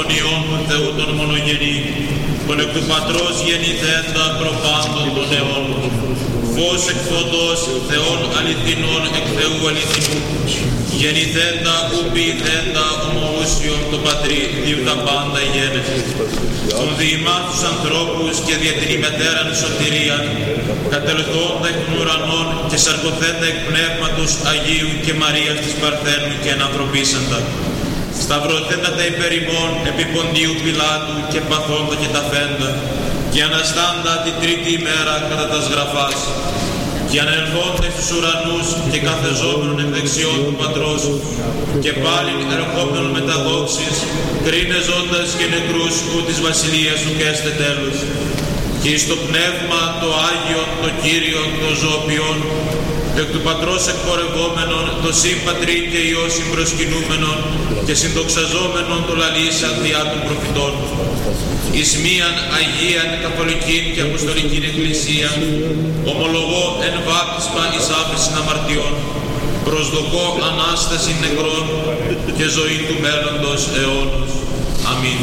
Τον Υιόν του Θεού τον μονογενή, τον εκ του Πατρός γεννηθέντα προπάντων των αιώνων, φως εκ φωτός, Θεών αληθινών εκ Θεού αληθινού, γεννηθέντα ου ποιηθέντα ομοούσιον το Πατρί, διού τα πάντα γένεση. Των διημάς τους ανθρώπους και δια την ημετέραν σωτηρίαν, κατελθόντα εκ των ουρανών και σαρκωθέντα εκ πνεύματος Αγίου και Μαρίας της Παρθένου και ενανθρωπίσαντα. Σταυρωθέντα τα υπέρ ημών επί Ποντίου Πιλάτου και παθόντα και ταφέντα, και αναστάντα την τρίτη ημέρα κατά τας γραφάς, και ανελθόντα στους ουρανούς και καθεζόμενον εκ δεξιών του Πατρός, και πάλιν ερχόμενον με τα δόξης, κρίνε ζώντας και νεκρούς ου της βασιλείας σου και έστε τέλος. Και εις το πνεύμα το Άγιον, το Κύριον, το ζωοποιόν, εκ του Πατρός εκπορευόμενον, το συν Πατρί και Υιό συμπροσκυνούμενον και συντοξαζόμενον το λαλήσαν διά των προφητών. Εις μίαν Αγίαν Καθολικήν και Αποστολικήν Εκκλησίαν, ομολογώ εν βάπτισμα εις άφεσιν αμαρτιών, προσδοκώ Ανάσταση νεκρών και ζωή του μέλλοντος αιώνος. Αμήν.